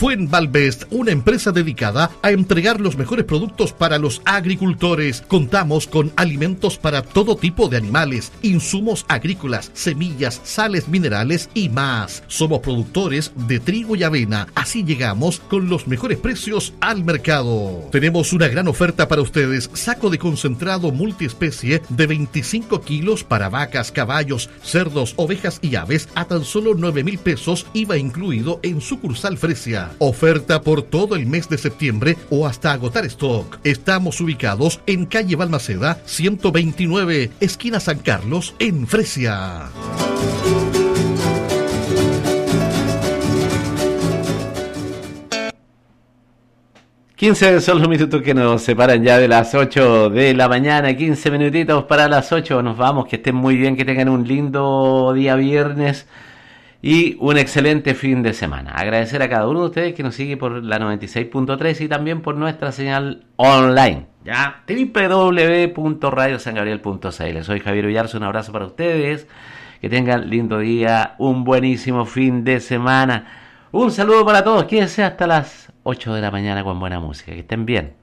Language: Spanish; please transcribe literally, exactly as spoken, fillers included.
Fuenvalvest, una empresa dedicada a entregar los mejores productos para los agricultores. Contamos con alimentos para todo tipo de animales, insumos agrícolas, semillas, sales minerales y más. Somos productores de trigo y avena, así llegamos con los mejores precios al mercado. Tenemos una gran oferta para ustedes: saco de concentrado multiespecie de veinticinco kilos para vacas, caballos, cerdos, ovejas y aves a tan solo nueve mil pesos, I V A incluido en sucursal Fresia. Oferta por todo el mes de septiembre o hasta agotar stock. Estamos ubicados en calle Balmaceda ciento veintinueve, esquina San Carlos, en Fresia. quince son los minutos que nos separan ya de las ocho de la mañana, quince minutitos para las ocho, nos vamos, que estén muy bien, que tengan un lindo día viernes y un excelente fin de semana. Agradecer a cada uno de ustedes que nos sigue por la noventa y seis punto tres y también por nuestra señal online, ya, doble u doble u doble u punto radio san gabriel punto c l. Soy Javier Villarzo, un abrazo para ustedes, que tengan lindo día, un buenísimo fin de semana. Un saludo para todos, quédense hasta las ocho de la mañana con buena música. Que estén bien.